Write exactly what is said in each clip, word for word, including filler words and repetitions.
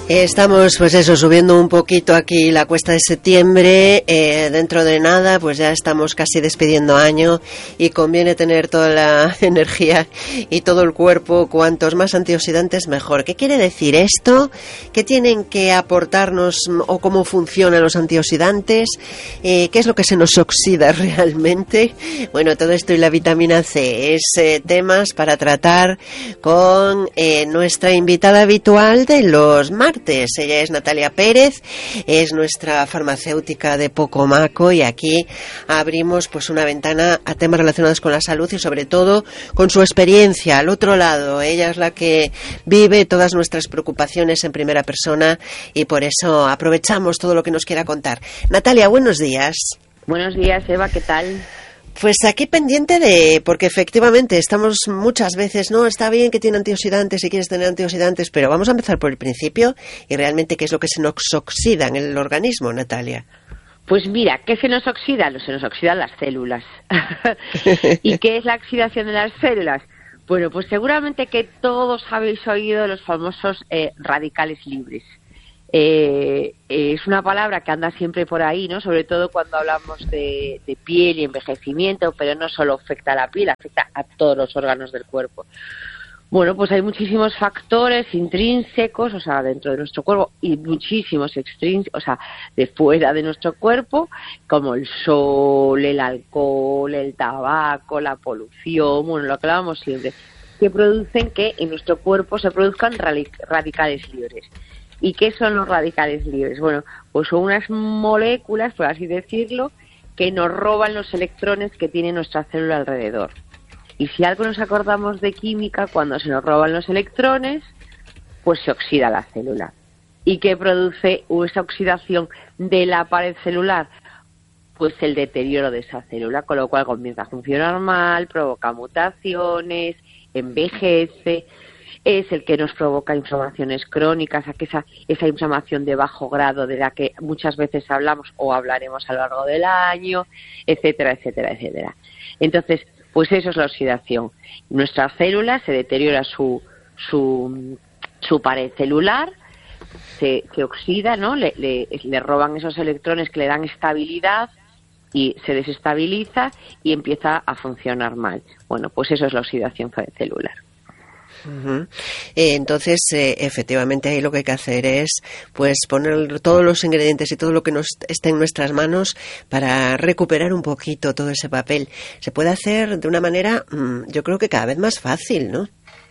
Estamos, pues eso, subiendo un poquito aquí la cuesta de septiembre. Eh, dentro de nada, pues ya estamos casi despidiendo año y conviene tener toda la energía y todo el cuerpo. Cuantos más antioxidantes, mejor. ¿Qué quiere decir esto? ¿Qué tienen que aportarnos o cómo funcionan los antioxidantes? Eh, ¿Qué es lo que se nos oxida realmente? Bueno, todo esto y la vitamina C es eh, temas para tratar con eh, nuestra invitada habitual de los martes. Ella es Natalia Pérez, es nuestra farmacéutica de Pocomaco y aquí abrimos pues una ventana a temas relacionados con la salud y sobre todo con su experiencia al otro lado. Ella es la que vive todas nuestras preocupaciones en primera persona y por eso aprovechamos todo lo que nos quiera contar. Natalia, buenos días. Buenos días, Eva, ¿qué tal? Pues aquí pendiente de, porque efectivamente estamos muchas veces, no, está bien que tiene antioxidantes y quieres tener antioxidantes, pero vamos a empezar por el principio y realmente qué es lo que se nos oxida en el organismo, Natalia. Pues mira, ¿qué se nos oxida? Se nos oxidan las células. ¿Y qué es la oxidación de las células? Bueno, pues seguramente que todos habéis oído de los famosos eh, radicales libres. Eh, eh, es una palabra que anda siempre por ahí, ¿no? Sobre todo cuando hablamos de, de piel y envejecimiento, pero no solo afecta a la piel, afecta a todos los órganos del cuerpo. Bueno, pues hay muchísimos factores intrínsecos, o sea, dentro de nuestro cuerpo, y muchísimos extrínsecos, o sea, de fuera de nuestro cuerpo, como el sol, el alcohol, el tabaco, la polución, bueno, lo que hablábamos siempre, que producen que en nuestro cuerpo se produzcan radicales libres. ¿Y qué son los radicales libres? Bueno, pues son unas moléculas, por así decirlo, que nos roban los electrones que tiene nuestra célula alrededor. Y si algo nos acordamos de química, cuando se nos roban los electrones, pues se oxida la célula. ¿Y qué produce esa oxidación de la pared celular? Pues el deterioro de esa célula, con lo cual comienza a funcionar mal, provoca mutaciones, envejece. Es el que nos provoca inflamaciones crónicas, esa, esa inflamación de bajo grado de la que muchas veces hablamos o hablaremos a lo largo del año, etcétera, etcétera, etcétera. Entonces, pues eso es la oxidación. Nuestra célula se deteriora su, su, su pared celular, se, se oxida, ¿no? Le, le, le roban esos electrones que le dan estabilidad y se desestabiliza y empieza a funcionar mal. Bueno, pues eso es la oxidación celular. Uh-huh. Eh, entonces, eh, efectivamente, ahí lo que hay que hacer es pues poner todos los ingredientes y todo lo que nos esté en nuestras manos para recuperar un poquito todo ese papel. Se puede hacer de una manera, mmm, yo creo que cada vez más fácil, ¿no?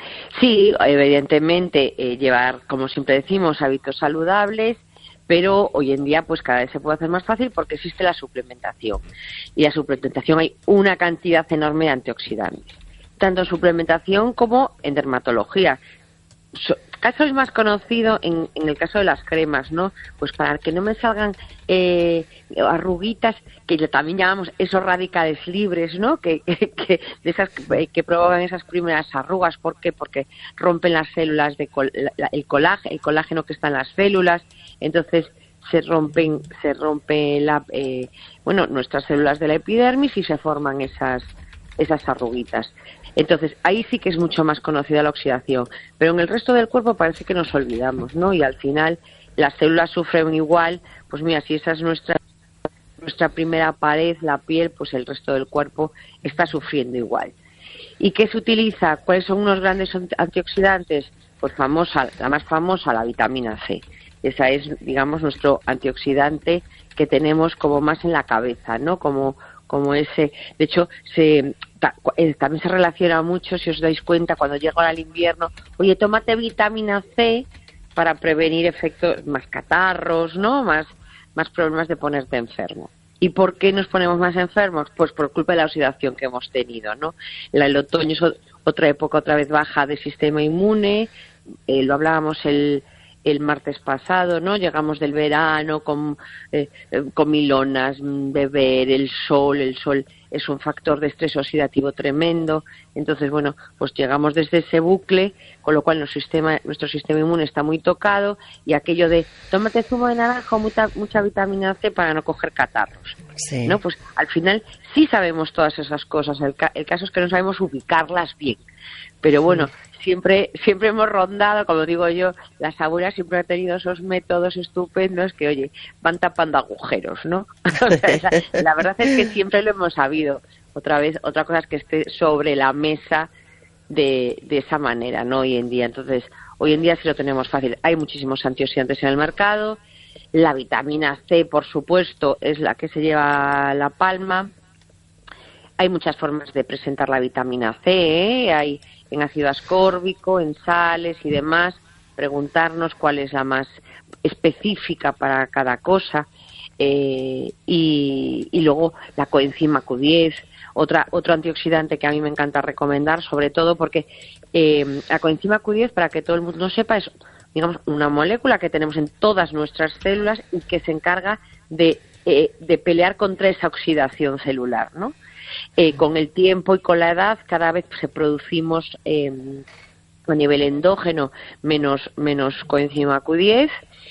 Sí, evidentemente, eh, llevar, como siempre decimos, hábitos saludables, pero hoy en día pues cada vez se puede hacer más fácil porque existe la suplementación. Y la suplementación hay una cantidad enorme de antioxidantes, tanto en suplementación como en dermatología. So, caso es más conocido en, en el caso de las cremas, ¿no? Pues para que no me salgan eh, arruguitas, que también llamamos esos radicales libres, ¿no? Que, que, que, de esas, que provocan esas primeras arrugas. ¿Por qué? Porque rompen las células, de col, la, el, colágeno, el colágeno que está en las células, entonces se rompen, se rompe la, eh, bueno, nuestras células de la epidermis y se forman esas, esas arruguitas. Entonces, ahí sí que es mucho más conocida la oxidación, pero en el resto del cuerpo parece que nos olvidamos, ¿no? Y al final las células sufren igual, pues mira, si esa es nuestra nuestra primera pared, la piel, pues el resto del cuerpo está sufriendo igual. ¿Y qué se utiliza? ¿Cuáles son unos grandes antioxidantes? Pues famosa, la más famosa, la vitamina C. Esa es, digamos, nuestro antioxidante que tenemos como más en la cabeza, ¿no? Como como ese, de hecho, se ta, eh, también se relaciona mucho, si os dais cuenta, cuando llega el invierno, oye, tómate vitamina C para prevenir efectos, más catarros, ¿no? Más, más problemas de ponerte enfermo. ¿Y por qué nos ponemos más enfermos? Pues por culpa de la oxidación que hemos tenido, ¿no? La, el otoño es otra época otra vez baja del sistema inmune, eh, lo hablábamos el el martes pasado, ¿no? Llegamos del verano con eh, comilonas, beber, el sol, el sol es un factor de estrés oxidativo tremendo. Entonces, bueno, pues llegamos desde ese bucle, con lo cual nuestro sistema, nuestro sistema inmune está muy tocado, y aquello de tómate zumo de naranja o mucha, mucha vitamina C para no coger catarros. Sí. ¿No? Pues al final sí sabemos todas esas cosas, el, ca- el caso es que no sabemos ubicarlas bien. Pero bueno, siempre siempre hemos rondado, como digo yo, las abuelas siempre han tenido esos métodos estupendos que, oye, van tapando agujeros, ¿no? O sea, esa, la verdad es que siempre lo hemos sabido. Otra vez, otra cosa es que esté sobre la mesa de, de esa manera, ¿no? Hoy en día. Entonces, hoy en día sí lo tenemos fácil. Hay muchísimos antioxidantes en el mercado. La vitamina C, por supuesto, es la que se lleva la palma. Hay muchas formas de presentar la vitamina C, ¿eh? Hay en ácido ascórbico, en sales y demás. Preguntarnos cuál es la más específica para cada cosa. Eh, y, y luego la coenzima Q diez, otra, otro antioxidante que a mí me encanta recomendar, sobre todo porque eh, la coenzima Q diez, para que todo el mundo sepa, es, digamos, una molécula que tenemos en todas nuestras células y que se encarga de, eh, de pelear contra esa oxidación celular, ¿no? Eh, con el tiempo y con la edad cada vez se producimos eh, a nivel endógeno menos, menos coenzima Q diez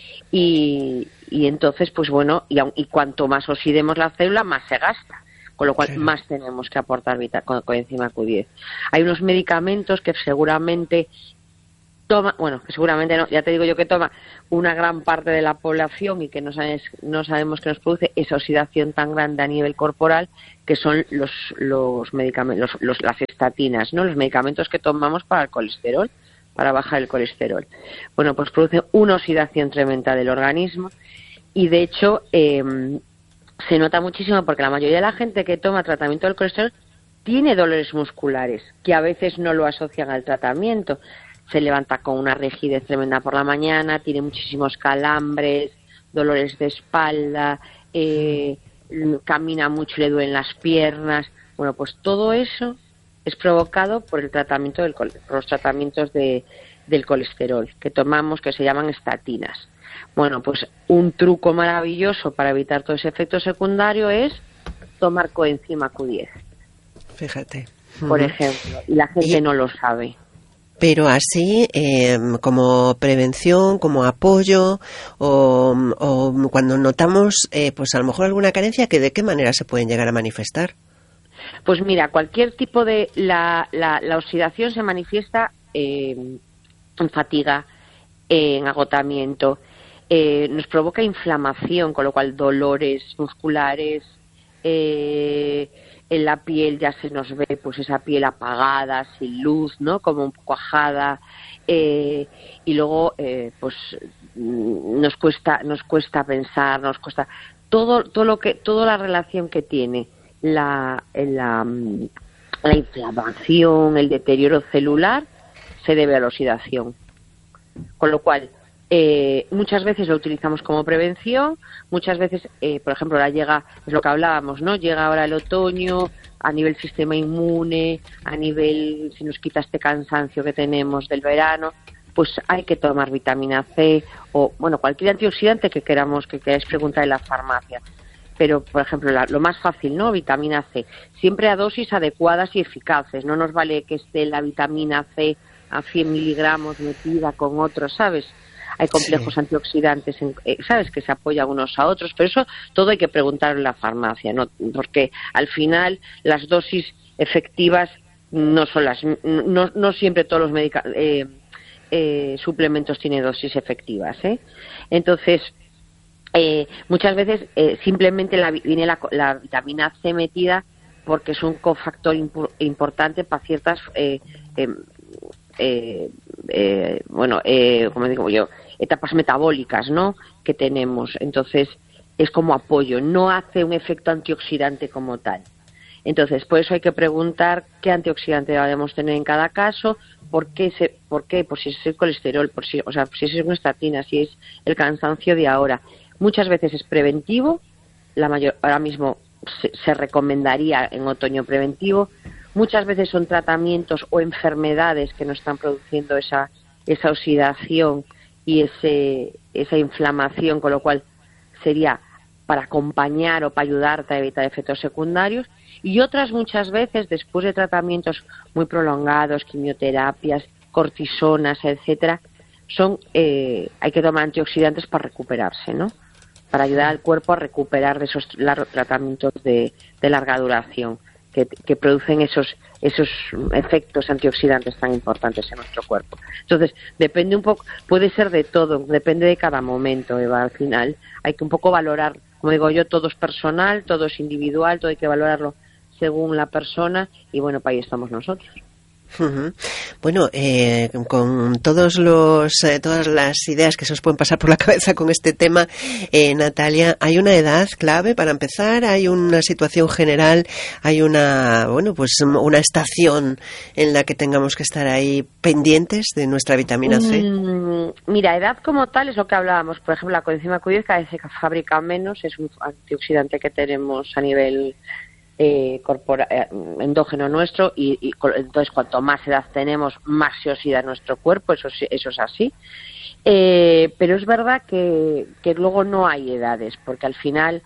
y, y entonces, pues bueno, y, y cuanto más oxidemos la célula, más se gasta. Con lo cual, sí, más tenemos que aportar coenzima Q diez. Hay unos medicamentos que seguramente toma, bueno, que seguramente no, ya te digo yo que toma una gran parte de la población y que no, sabes, no sabemos que nos produce esa oxidación tan grande a nivel corporal, que son los los medicamentos, los, los, las estatinas, ¿no? Los medicamentos que tomamos para el colesterol, para bajar el colesterol. Bueno, pues produce una oxidación tremenda del organismo y de hecho eh, se nota muchísimo porque la mayoría de la gente que toma tratamiento del colesterol tiene dolores musculares, que a veces no lo asocian al tratamiento. Se levanta con una rigidez tremenda por la mañana, tiene muchísimos calambres, dolores de espalda, eh, camina mucho y le duelen las piernas. Bueno, pues todo eso es provocado por el tratamiento del por los tratamientos de, del colesterol que tomamos, que se llaman estatinas. Bueno, pues un truco maravilloso para evitar todo ese efecto secundario es tomar coenzima Q diez. Fíjate. Por uh-huh. ejemplo, y la gente y... no lo sabe. Pero así, eh, como prevención, como apoyo, o, o cuando notamos, eh, pues a lo mejor alguna carencia, ¿que de qué manera se pueden llegar a manifestar? Pues mira, cualquier tipo de... La, la, la oxidación se manifiesta eh, en fatiga, en agotamiento, eh, nos provoca inflamación, con lo cual dolores musculares, eh, en la piel ya se nos ve pues esa piel apagada, sin luz, ¿no? Como un poco ajada, eh, y luego eh, pues nos cuesta nos cuesta pensar, nos cuesta todo todo lo que toda la relación que tiene la la, la inflamación, el deterioro celular se debe a la oxidación. Con lo cual Eh, muchas veces lo utilizamos como prevención, muchas veces, eh, por ejemplo, ahora llega, es lo que hablábamos, ¿no? Llega ahora el otoño, a nivel sistema inmune, a nivel, si nos quita este cansancio que tenemos del verano, pues hay que tomar vitamina C o, bueno, cualquier antioxidante que queramos, que queráis preguntar en la farmacia. Pero, por ejemplo, la, lo más fácil, ¿no? Vitamina C. Siempre a dosis adecuadas y eficaces. No nos vale que esté la vitamina C a cien miligramos metida con otros, ¿sabes? Hay complejos sí. antioxidantes, en, eh, ¿sabes?, que se apoyan unos a otros, pero eso todo hay que preguntar en la farmacia, ¿no? Porque al final las dosis efectivas no son las, no, no siempre todos los medica, eh, eh, suplementos tienen dosis efectivas, ¿eh? Entonces, eh, muchas veces eh, simplemente la, viene la, la vitamina C metida porque es un cofactor imp- importante para ciertas, eh, eh, eh, eh, bueno, eh, como digo yo, etapas metabólicas, ¿no?, que tenemos. Entonces es como apoyo, no hace un efecto antioxidante como tal. Entonces por eso hay que preguntar qué antioxidante debemos tener en cada caso, por qué, se, por qué, por si es el colesterol, por si, o sea, si es una estatina, si es el cansancio de ahora. Muchas veces es preventivo, la mayor, ahora mismo se, se recomendaría en otoño preventivo. Muchas veces son tratamientos o enfermedades que nos están produciendo esa esa oxidación y ese esa inflamación, con lo cual sería para acompañar o para ayudarte a evitar efectos secundarios. Y otras muchas veces, después de tratamientos muy prolongados, quimioterapias, cortisonas, etcétera, son eh, hay que tomar antioxidantes para recuperarse, ¿no?, para ayudar al cuerpo a recuperar de esos largos tratamientos de, de larga duración que, que producen esos esos efectos antioxidantes tan importantes en nuestro cuerpo. Entonces, depende un poco, puede ser de todo, depende de cada momento, Eva. Al final hay que un poco valorar, como digo yo, todo es personal, todo es individual, todo hay que valorarlo según la persona, y bueno, para ahí estamos nosotros. Uh-huh. Bueno, eh, con todos los eh, todas las ideas que se os pueden pasar por la cabeza con este tema, eh, Natalia, ¿hay una edad clave para empezar? ¿Hay una situación general? ¿Hay una, bueno, pues una estación en la que tengamos que estar ahí pendientes de nuestra vitamina C? Mm, mira, edad como tal es lo que hablábamos. Por ejemplo, la coenzima Q diez cada vez se fabrica menos, es un antioxidante que tenemos a nivel Eh, corpora, eh, endógeno nuestro, y, y entonces cuanto más edad tenemos, más se oxida nuestro cuerpo, eso, eso es así. Eh, pero es verdad que, que luego no hay edades, porque al final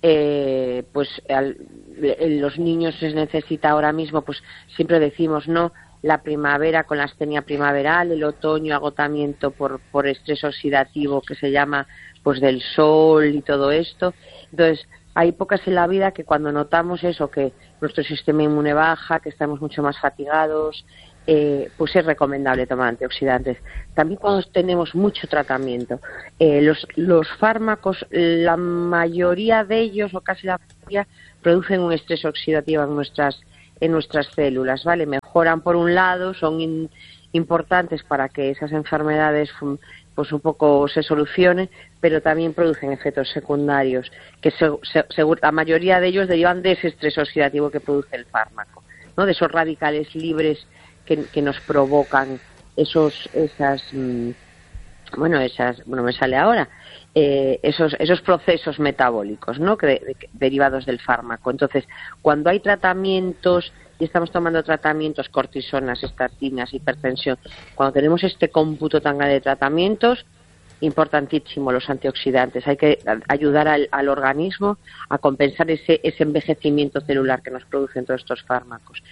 eh, pues al, los niños se necesita ahora mismo, pues siempre decimos, no, la primavera con la astenia primaveral, el otoño agotamiento por, por estrés oxidativo que se llama pues del sol y todo esto. Entonces hay épocas en la vida que cuando notamos eso, que nuestro sistema inmune baja, que estamos mucho más fatigados, eh, pues es recomendable tomar antioxidantes. También cuando tenemos mucho tratamiento. Eh, los, los fármacos, la mayoría de ellos, o casi la mayoría, producen un estrés oxidativo en nuestras, en nuestras células, ¿vale? Mejoran por un lado, son in, importantes para que esas enfermedades pues un poco se solucionen, pero también producen efectos secundarios que se, se, seguro, la mayoría de ellos derivan de ese estrés oxidativo que produce el fármaco, ¿no? De esos radicales libres que, que nos provocan esos esas mmm, bueno esas bueno me sale ahora eh, esos esos procesos metabólicos, ¿no? que, de, de, derivados del fármaco. Entonces, cuando hay tratamientos y estamos tomando tratamientos, cortisonas, estatinas, hipertensión, cuando tenemos este cómputo tan grande de tratamientos, importantísimo los antioxidantes. Hay que ayudar al, al organismo a compensar ese, ese envejecimiento celular que nos producen todos estos fármacos.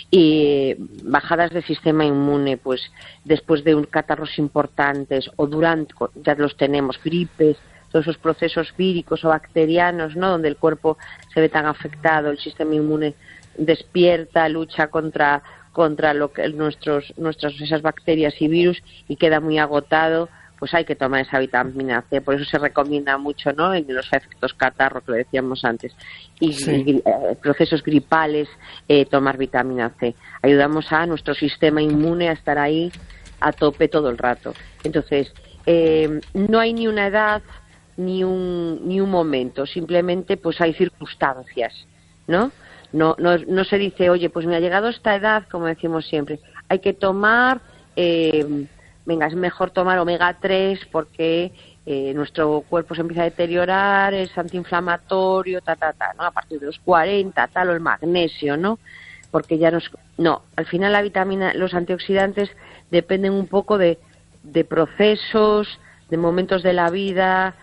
Y bajadas del sistema inmune, pues después de un catarros importantes o durante, ya los tenemos, gripes, todos esos procesos víricos o bacterianos, ¿no? Donde el cuerpo se ve tan afectado, el sistema inmune despierta, lucha contra contra lo que nuestros nuestras esas bacterias y virus y queda muy agotado, pues hay que tomar esa vitamina C. Por eso se recomienda mucho, ¿no? En los efectos catarro que lo decíamos antes y, sí. y eh, procesos gripales, eh, tomar vitamina C. Ayudamos a nuestro sistema inmune a estar ahí a tope todo el rato. Entonces, eh, no hay ni una edad ni un ni un momento, simplemente pues hay circunstancias, ¿no? No, no, no se dice, oye, pues me ha llegado esta edad, como decimos siempre, hay que tomar, eh, venga, es mejor tomar omega tres porque eh, nuestro cuerpo se empieza a deteriorar, es antiinflamatorio, ta, ta, ta, ¿no? A partir de los cuarenta, tal, o el magnesio, ¿no? Porque ya nos... No, al final la vitamina, los antioxidantes dependen un poco de, de procesos, de momentos de la vida,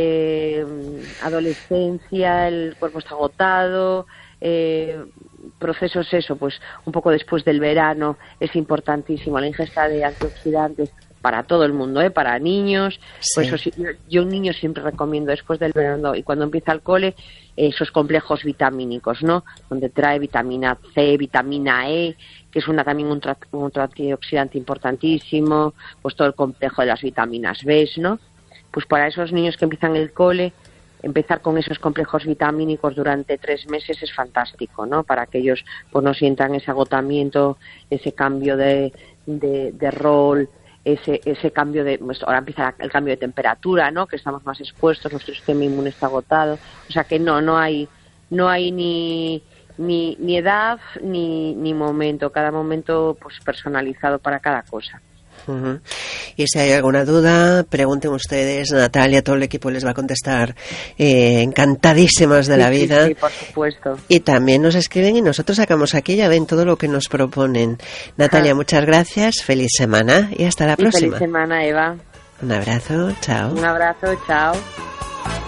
eh, adolescencia, el cuerpo está agotado... Eh, procesos eso, pues un poco después del verano es importantísimo la ingesta de antioxidantes para todo el mundo, ¿eh? Para niños, sí. Pues eso, yo, yo un niño siempre recomiendo después del verano y cuando empieza el cole esos complejos vitamínicos, ¿no? Donde trae vitamina C, vitamina E, que es una también un, tra- un antioxidante importantísimo, pues todo el complejo de las vitaminas B, ¿no? Pues para esos niños que empiezan el cole, empezar con esos complejos vitamínicos durante tres meses es fantástico, ¿no? Para que ellos pues no sientan ese agotamiento, ese cambio de, de, de rol, ese ese cambio de... Pues ahora empieza el cambio de temperatura, ¿no? Que estamos más expuestos, nuestro sistema inmune está agotado. O sea que no, no hay no hay ni ni, ni edad ni, ni momento. Cada momento pues personalizado para cada cosa. Uh-huh. Y si hay alguna duda, pregunten ustedes, Natalia, todo el equipo les va a contestar eh, encantadísimas de sí, la vida. Sí, sí, por supuesto. Y también nos escriben y nosotros sacamos aquí, ya ven todo lo que nos proponen. Natalia, ah. muchas gracias, feliz semana y hasta la y próxima. Feliz semana, Eva. Un abrazo, chao. Un abrazo, chao.